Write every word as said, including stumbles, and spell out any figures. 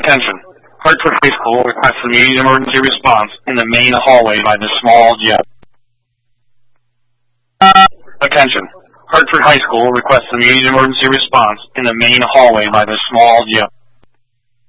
Attention. Hartford High School requests immediate emergency response in the main hallway by the small gym. Attention. Hartford High School requests immediate emergency response in the main hallway by the small gym.